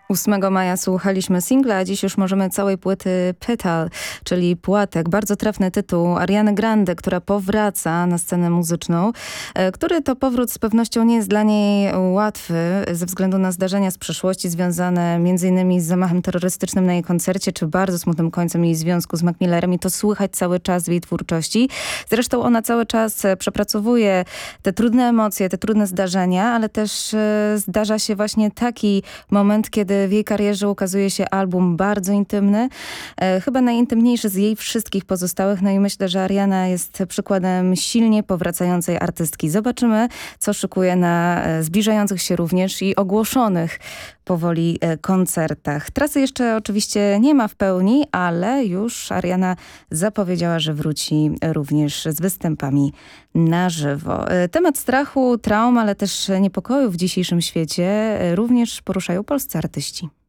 8 maja słuchaliśmy singla, a dziś już możemy całej płyty Petal, czyli Płatek. Bardzo trafny tytuł Ariany Grande, która powraca na scenę muzyczną, który to powrót z pewnością nie jest dla niej łatwy ze względu na zdarzenia z przeszłości związane m.in. z zamachem terrorystycznym na jej koncercie, czy bardzo smutnym końcem jej związku z Mac Millerem i to słychać cały czas w jej twórczości. Zresztą ona cały czas przepracowuje te trudne emocje, te trudne zdarzenia, ale też zdarza się właśnie taki moment, kiedy w jej karierze ukazuje się album bardzo intymny, chyba najintymniejszy z jej wszystkich pozostałych. No i myślę, że Ariana jest przykładem silnie powracającej artystki. Zobaczymy, co szykuje na zbliżających się również i ogłoszonych powoli koncertach. Trasy jeszcze oczywiście nie ma w pełni, ale już Ariana zapowiedziała, że wróci również z występami na żywo. Temat strachu, traum, ale też niepokoju w dzisiejszym świecie również poruszają polscy artyści.